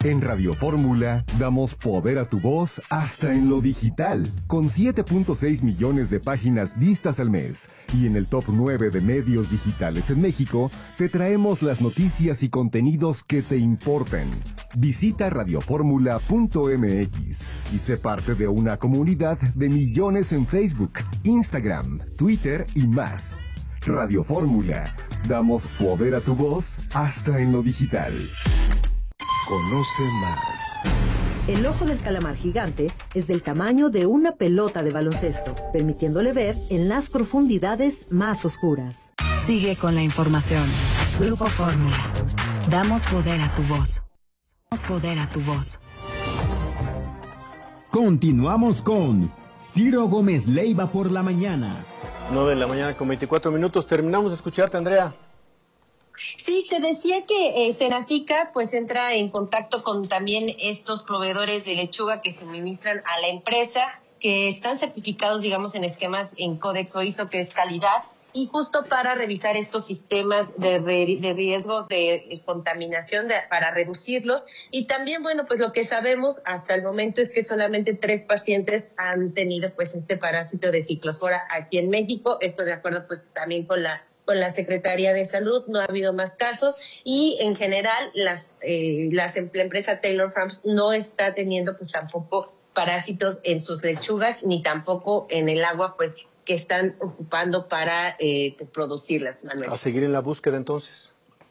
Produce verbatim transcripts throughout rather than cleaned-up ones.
En Radio Fórmula damos poder a tu voz hasta en lo digital, con siete punto seis millones de páginas vistas al mes. Y en el top nueve de medios digitales en México, te traemos las noticias y contenidos que te importan. Visita radioformula punto m x y sé parte de una comunidad de millones en Facebook, Instagram, Twitter y más. Radio Fórmula, damos poder a tu voz hasta en lo digital. Conoce más. El ojo del calamar gigante es del tamaño de una pelota de baloncesto, permitiéndole ver en las profundidades más oscuras. Sigue con la información. Grupo Fórmula. Damos poder a tu voz. Damos poder a tu voz. Continuamos con Ciro Gómez Leiva por la mañana. nueve de la mañana con veinticuatro minutos. Terminamos de escucharte, Andrea. Sí, te decía que eh, Senacica pues entra en contacto con también estos proveedores de lechuga que suministran a la empresa, que están certificados, digamos, en esquemas en Codex o I S O, que es calidad, y justo para revisar estos sistemas de, re, de riesgos de contaminación de, para reducirlos. Y también, bueno, pues lo que sabemos hasta el momento es que solamente tres pacientes han tenido pues este parásito de ciclospora aquí en México. Esto de acuerdo pues también con la con la Secretaría de Salud. No ha habido más casos y en general las, eh, las la empresa Taylor Farms no está teniendo pues tampoco parásitos en sus lechugas ni tampoco en el agua pues que están ocupando para eh, pues, producirlas, Manuel. A seguir en la búsqueda entonces.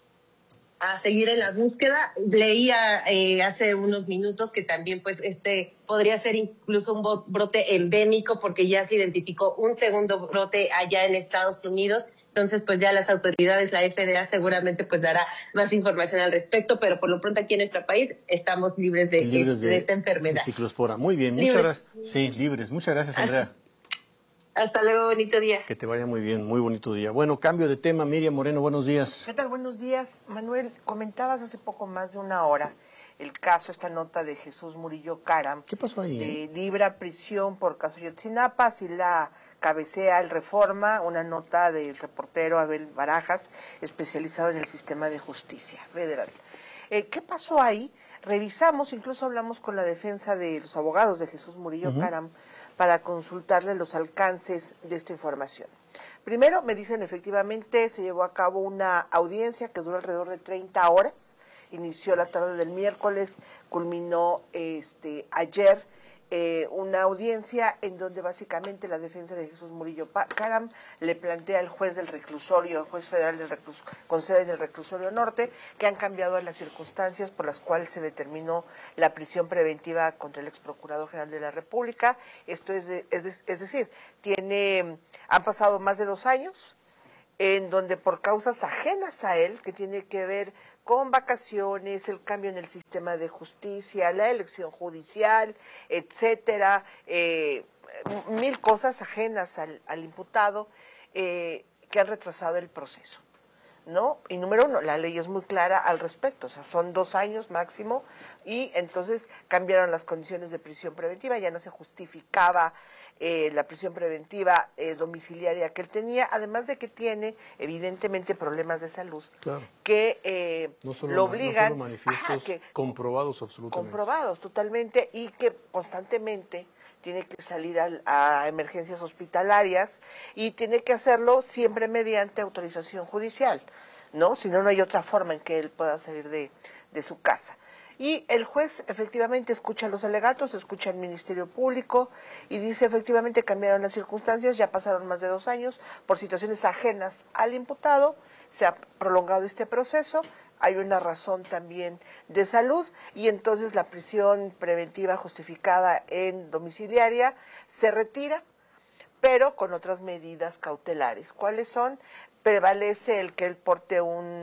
A seguir en la búsqueda. Leía eh, hace unos minutos que también pues este podría ser incluso un brote endémico porque ya se identificó un segundo brote allá en Estados Unidos. Entonces, pues ya las autoridades, la F D A seguramente pues dará más información al respecto, pero por lo pronto aquí en nuestro país estamos libres de, libres de, de esta enfermedad. De ciclospora. Muy bien, muchas libres. gracias. Sí, libres. Muchas gracias, Andrea. Hasta, hasta luego, bonito día. Que te vaya muy bien, muy bonito día. Bueno, cambio de tema. Miriam Moreno, buenos días. ¿Qué tal? Buenos días. Manuel, comentabas hace poco más de una hora el caso, esta nota de Jesús Murillo Caram. ¿Qué pasó ahí? De libra prisión por caso Yotzinapa, si la cabecea el Reforma, una nota del reportero Abel Barajas, especializado en el sistema de justicia federal. Eh, ¿Qué pasó ahí? Revisamos, incluso hablamos con la defensa de los abogados de Jesús Murillo uh-huh. Caram para consultarle los alcances de esta información. Primero, me dicen, efectivamente, se llevó a cabo una audiencia que duró alrededor de treinta horas, inició la tarde del miércoles, culminó este ayer, Eh, una audiencia en donde básicamente la defensa de Jesús Murillo Caram le plantea al juez del reclusorio, al juez federal del reclusorio, con sede en el reclusorio norte, que han cambiado las circunstancias por las cuales se determinó la prisión preventiva contra el ex procurador general de la República. Esto es, de, es, de, es decir, tiene, han pasado más de dos años en donde por causas ajenas a él, que tiene que ver con vacaciones, el cambio en el sistema de justicia, la elección judicial, etcétera, eh, mil cosas ajenas al, al imputado eh, que han retrasado el proceso, ¿no? Y número uno, la ley es muy clara al respecto, o sea, son dos años máximo, y entonces cambiaron las condiciones de prisión preventiva, ya no se justificaba eh, la prisión preventiva eh, domiciliaria que él tenía, además de que tiene evidentemente problemas de salud, claro, que eh, no solo, lo obligan, no solo manifiestos, que, comprobados absolutamente. Comprobados totalmente, y que constantemente tiene que salir a, a emergencias hospitalarias y tiene que hacerlo siempre mediante autorización judicial, ¿no? Si no, no hay otra forma en que él pueda salir de, de su casa. Y el juez efectivamente escucha los alegatos, escucha al Ministerio Público y dice efectivamente cambiaron las circunstancias, ya pasaron más de dos años por situaciones ajenas al imputado, se ha prolongado este proceso, hay una razón también de salud y entonces la prisión preventiva justificada en domiciliaria se retira, pero con otras medidas cautelares. ¿Cuáles son? Prevalece el que él porte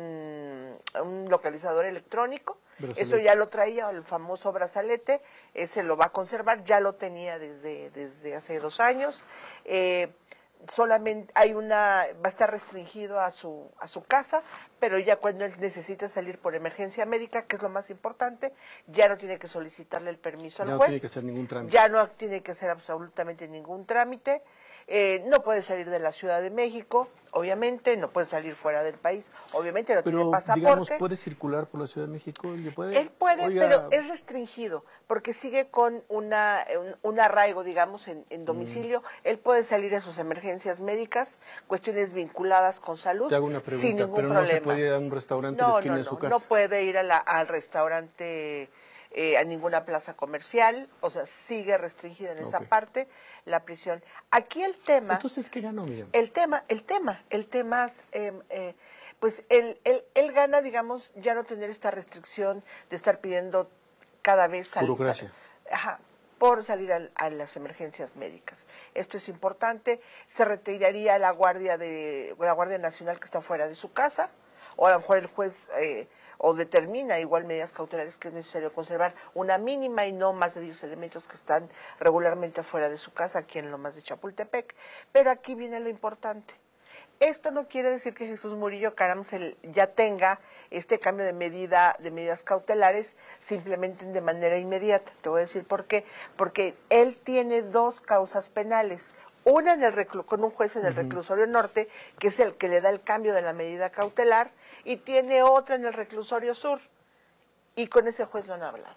un, un localizador electrónico. Brazalete. Eso ya lo traía, el famoso brazalete, ese lo va a conservar, ya lo tenía desde, desde hace dos años. Eh, solamente hay una, va a estar restringido a su, a su casa, pero ya cuando él necesita salir por emergencia médica, que es lo más importante, ya no tiene que solicitarle el permiso al ya juez. Ya no tiene que hacer ningún trámite. Ya no tiene que hacer absolutamente ningún trámite. Eh, no puede salir de la Ciudad de México, obviamente, no puede salir fuera del país, obviamente no pero, tiene pasaporte. digamos, ¿puede circular por la Ciudad de México? ¿Él puede? Él puede, Oiga, pero es restringido, porque sigue con una un, un arraigo, digamos, en, en domicilio. Mm. Él puede salir a sus emergencias médicas, cuestiones vinculadas con salud, te hago una pregunta, sin ningún pero problema. no se puede ir a un restaurante no, de esquina no, de su no, casa. No puede ir a la, al restaurante, eh, a ninguna plaza comercial, o sea, sigue restringida en okay. esa parte la prisión. Aquí el tema... Entonces, ¿qué ganó, Miriam? El tema, el tema, el tema es... Eh, eh, pues él, él, él gana, digamos, ya no tener esta restricción de estar pidiendo cada vez salir, burocracia. Ajá, por salir a, a las emergencias médicas. Esto es importante. Se retiraría la guardia de la Guardia Nacional que está fuera de su casa, o a lo mejor el juez eh, o determina igual medidas cautelares que es necesario conservar una mínima y no más de diez elementos que están regularmente afuera de su casa, aquí en Lomas de Chapultepec. Pero aquí viene lo importante. Esto no quiere decir que Jesús Murillo Caram se, ya tenga este cambio de medida, de medidas cautelares, simplemente de manera inmediata. Te voy a decir por qué. Porque él tiene dos causas penales. Una en el reclu con un juez en el uh-huh. reclusorio norte, que es el que le da el cambio de la medida cautelar, y tiene otra en el reclusorio sur. Y con ese juez no han hablado.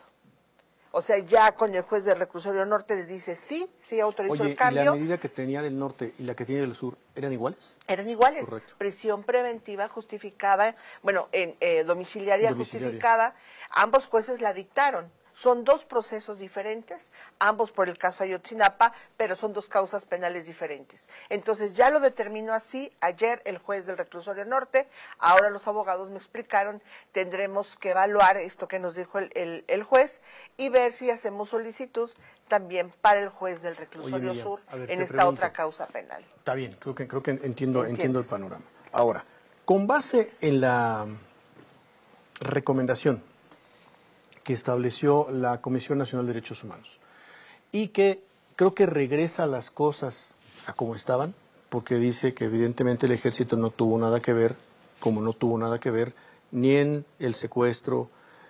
O sea, ya con el juez del reclusorio norte les dice sí, sí autorizó Oye, el cambio. ¿y la medida que tenía del norte y la que tiene del sur eran iguales? Eran iguales. Correcto. Prisión preventiva justificada, bueno, en, eh, domiciliaria, domiciliaria justificada. Ambos jueces la dictaron. Son dos procesos diferentes, ambos por el caso Ayotzinapa, pero son dos causas penales diferentes. Entonces ya lo determinó así ayer el juez del reclusorio norte. Ahora los abogados me explicaron, tendremos que evaluar esto que nos dijo el, el, el juez y ver si hacemos solicitud también para el juez del reclusorio Oye, Miriam, sur ver, en esta pregunto, otra causa penal. Está bien, creo que creo que entiendo, entiendo el panorama. Ahora, con base en la recomendación que estableció la Comisión Nacional de Derechos Humanos y que creo que regresa las cosas a como estaban, porque dice que evidentemente el ejército no tuvo nada que ver, como no tuvo nada que ver ni en el secuestro,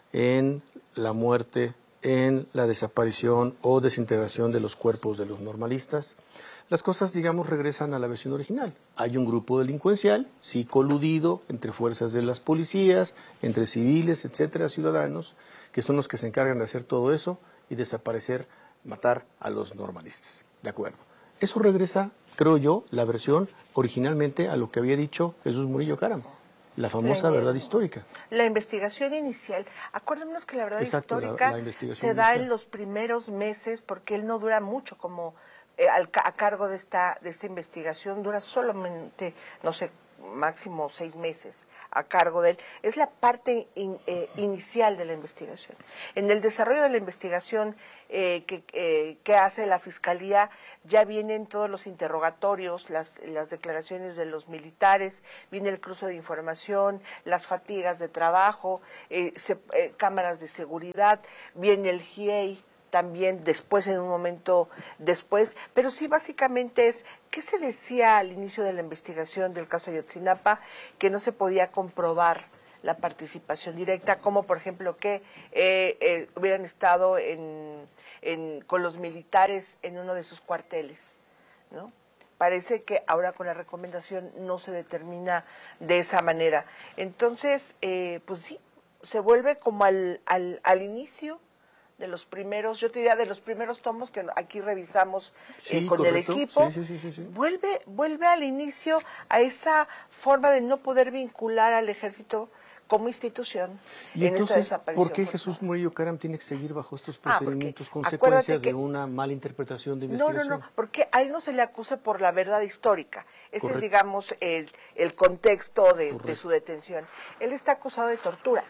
en la muerte, en la desaparición o desintegración de los cuerpos de los normalistas. Las cosas, digamos, regresan a la versión original. Hay un grupo delincuencial, sí coludido, entre fuerzas de las policías, entre civiles, etcétera, ciudadanos, que son los que se encargan de hacer todo eso y desaparecer, matar a los normalistas. De acuerdo. Eso regresa, creo yo, la versión originalmente a lo que había dicho Jesús Murillo Caram, la famosa la, verdad histórica. La investigación inicial, acuérdenos que la verdad Exacto, histórica la, la se da inicial. En los primeros meses, porque él no dura mucho como eh, al, a cargo de esta, de esta investigación, dura solamente, no sé, máximo seis meses a cargo de él. Es la parte in, eh, inicial de la investigación. En el desarrollo de la investigación eh, que, eh, que hace la Fiscalía, ya vienen todos los interrogatorios, las, las declaraciones de los militares, viene el cruce de información, las fatigas de trabajo, eh, se, eh, cámaras de seguridad, viene el G I E I, también después, en un momento después, pero sí básicamente es, ¿qué se decía al inicio de la investigación del caso Ayotzinapa? Que no se podía comprobar la participación directa, como por ejemplo que eh, eh, hubieran estado en, en, con los militares en uno de sus cuarteles, ¿no? Parece que ahora con la recomendación no se determina de esa manera. Entonces, eh, pues sí, se vuelve como al, al, al inicio de los primeros, yo te diría de los primeros tomos que aquí revisamos sí, eh, con correcto. el equipo, sí, sí, sí, sí. vuelve vuelve al inicio a esa forma de no poder vincular al ejército como institución. Y en entonces, esta desaparición ¿por qué forzada. Jesús Murillo Caram tiene que seguir bajo estos procedimientos, ah, consecuencia que, de una mala interpretación de investigación? No, no, no, porque a él no se le acusa por la verdad histórica. Ese Correcto. es, digamos, el, el contexto de, de su detención. Él está acusado de tortura,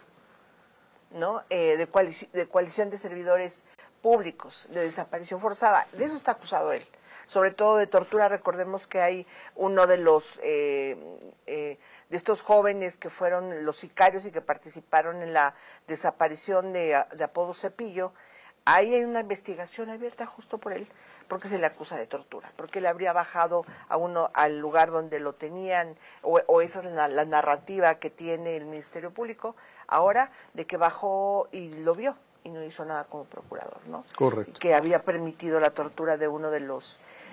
¿no? Eh, de, coalici de coalición de servidores públicos, de desaparición forzada. De eso está acusado él. Sobre todo de tortura. Recordemos que hay uno de los eh, eh, de estos jóvenes que fueron los sicarios y que participaron en la desaparición de, de Apodo Cepillo. Ahí hay una investigación abierta justo por él, porque se le acusa de tortura, porque le habría bajado a uno al lugar donde lo tenían, o, o esa es la, la narrativa que tiene el Ministerio Público ahora, de que bajó y lo vio y no hizo nada como procurador, ¿no? Correcto. Que había permitido la tortura de uno de los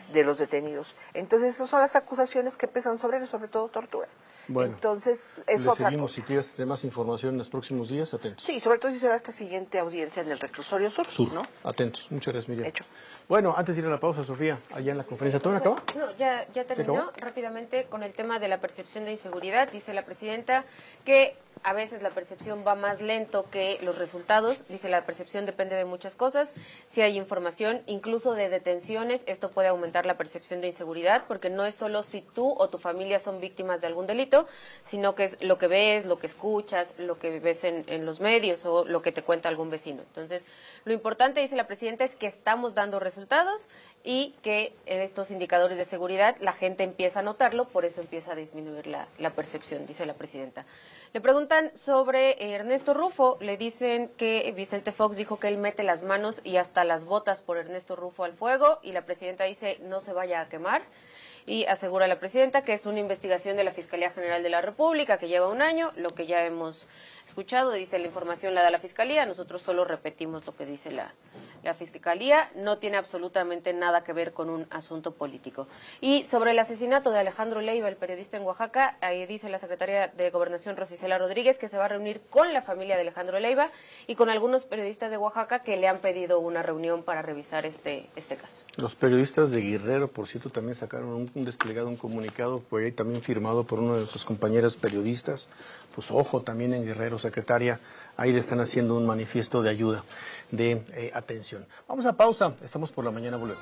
de los detenidos. Entonces, esas son las acusaciones que pesan sobre él, sobre todo tortura. Bueno, entonces, es le otra seguimos, cosa. si quieres tener más información en los próximos días, atentos. Sí, sobre todo si se da esta siguiente audiencia en el reclusorio sur, Sur, ¿no? atentos. Muchas gracias, Miguel. Hecho. Bueno, antes de ir a la pausa, Sofía, allá en la conferencia, ¿todo acabó? No, ya, ya terminó. acabó? Rápidamente con el tema de la percepción de inseguridad. Dice la presidenta que a veces la percepción va más lento que los resultados. Dice la percepción depende de muchas cosas. Si hay información, incluso de detenciones, esto puede aumentar la percepción de inseguridad, porque no es solo si tú o tu familia son víctimas de algún delito, sino que es lo que ves, lo que escuchas, lo que ves en, en los medios o lo que te cuenta algún vecino. Entonces, lo importante, dice la presidenta, es que estamos dando resultados y que en estos indicadores de seguridad la gente empieza a notarlo, por eso empieza a disminuir la, la percepción, dice la presidenta. Le preguntan sobre Ernesto Rufo, le dicen que Vicente Fox dijo que él mete las manos y hasta las botas por Ernesto Rufo al fuego, y la presidenta dice no se vaya a quemar. Y asegura la presidenta que es una investigación de la Fiscalía General de la República que lleva un año, lo que ya hemos escuchado, dice la información la da la Fiscalía, nosotros solo repetimos lo que dice la, la Fiscalía, no tiene absolutamente nada que ver con un asunto político. Y sobre el asesinato de Alejandro Leiva, el periodista en Oaxaca, ahí dice la secretaria de Gobernación, Rosicela Rodríguez, que se va a reunir con la familia de Alejandro Leiva y con algunos periodistas de Oaxaca que le han pedido una reunión para revisar este, este caso. Los periodistas de Guerrero, por cierto, también sacaron un, un desplegado, un comunicado, por ahí también firmado por uno de sus compañeras periodistas. Pues ojo, también en Guerrero, secretaria, ahí le están haciendo un manifiesto de ayuda, de eh, atención. Vamos a pausa, estamos por la mañana, volvemos.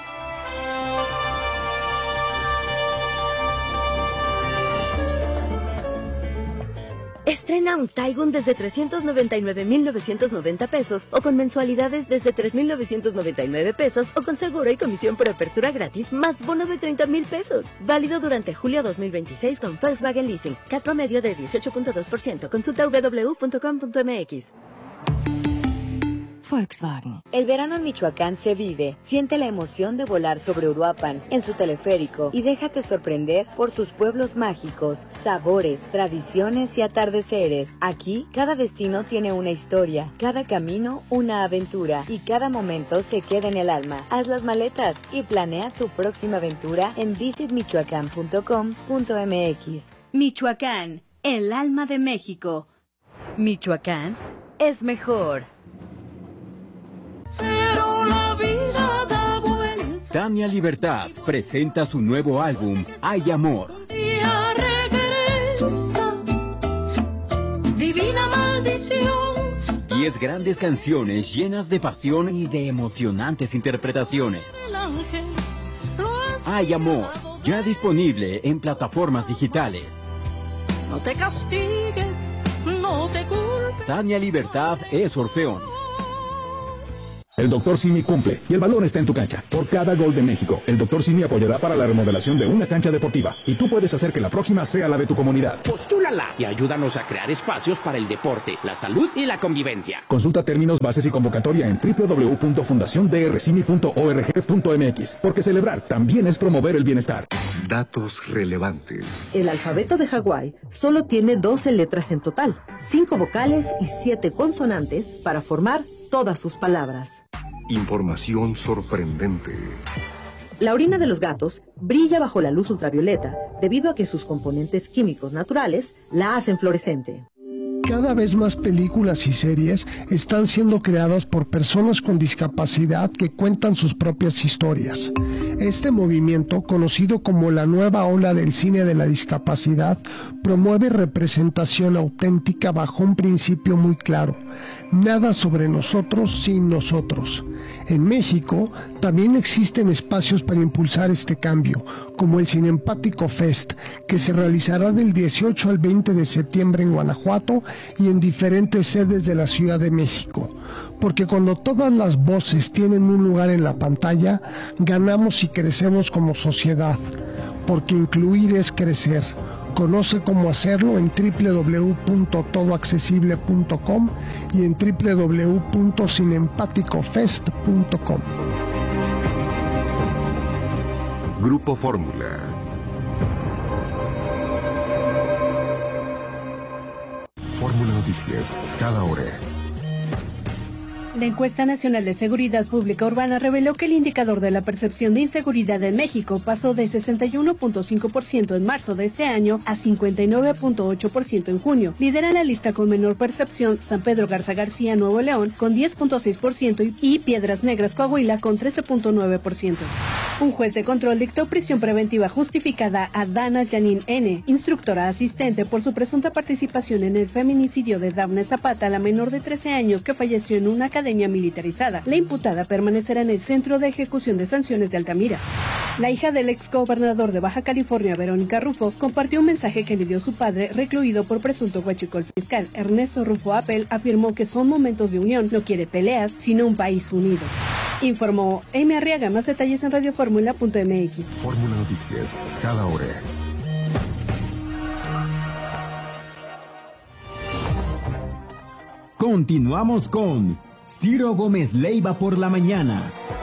Estrena un Taigun desde trescientos noventa y nueve mil novecientos noventa pesos o con mensualidades desde tres mil novecientos noventa y nueve pesos o con seguro y comisión por apertura gratis más bono de treinta mil pesos. Válido durante julio dos mil veintiséis con Volkswagen Leasing. C A T promedio de dieciocho punto dos por ciento. Consulta w w w punto com punto m x. Volkswagen. El verano en Michoacán se vive. Siente la emoción de volar sobre Uruapan en su teleférico y déjate sorprender por sus pueblos mágicos, sabores, tradiciones y atardeceres. Aquí, cada destino tiene una historia, cada camino una aventura y cada momento se queda en el alma. Haz las maletas y planea tu próxima aventura en visit michoacán punto com punto m x. Michoacán, el alma de México. Michoacán es mejor. Pero la vida da vuelta. Tania Libertad presenta su nuevo álbum, Hay Amor. Un día regresa, divina maldición. Diez grandes canciones llenas de pasión y de emocionantes interpretaciones. El ángel lo has Hay Amor, ya disponible en plataformas digitales. No te castigues, no te culpes. Tania Libertad es Orfeón. El doctor Simi cumple y el balón está en tu cancha. Por cada gol de México, el doctor Simi apoyará para la remodelación de una cancha deportiva y tú puedes hacer que la próxima sea la de tu comunidad. Postúlala y ayúdanos a crear espacios para el deporte, la salud y la convivencia. Consulta términos, bases y convocatoria en w w w punto fundación d r simi punto org punto m x, porque celebrar también es promover el bienestar. Datos relevantes. El alfabeto de Hawái solo tiene doce letras en total, cinco vocales y siete consonantes para formar todas sus palabras. Información sorprendente. La orina de los gatos brilla bajo la luz ultravioleta debido a que sus componentes químicos naturales la hacen fluorescente. Cada vez más películas y series están siendo creadas por personas con discapacidad que cuentan sus propias historias. Este movimiento, conocido como la nueva ola del cine de la discapacidad, promueve representación auténtica bajo un principio muy claro: nada sobre nosotros sin nosotros. En México también existen espacios para impulsar este cambio, como el Cinempático Fest, que se realizará del dieciocho al veinte de septiembre en Guanajuato y en diferentes sedes de la Ciudad de México. Porque cuando todas las voces tienen un lugar en la pantalla, ganamos y crecemos como sociedad. Porque incluir es crecer. Conoce cómo hacerlo en w w w punto todo accesible punto com y en w w w punto cinempático fest punto com. Grupo Fórmula. Fórmula Noticias, cada hora. La encuesta nacional de seguridad pública urbana reveló que el indicador de la percepción de inseguridad en México pasó de sesenta y uno punto cinco por ciento en marzo de este año a cincuenta y nueve punto ocho por ciento en junio. Lidera la lista con menor percepción San Pedro Garza García, Nuevo León, con diez punto seis por ciento y Piedras Negras, Coahuila, con trece punto nueve por ciento. Un juez de control dictó prisión preventiva justificada a Dana Janine N., instructora asistente, por su presunta participación en el feminicidio de Dafne Zapata, la menor de trece años que falleció en una academia militarizada. La imputada permanecerá en el Centro de Ejecución de Sanciones de Altamira. La hija del exgobernador de Baja California, Verónica Rufo, compartió un mensaje que le dio su padre, recluido por presunto huachicol fiscal. Ernesto Rufo Appel afirmó que son momentos de unión, no quiere peleas, sino un país unido. Informó Amy Arriaga. Más detalles en radioformula punto m x. Fórmula Noticias, cada hora. Continuamos con Ciro Gómez Leiva por la mañana.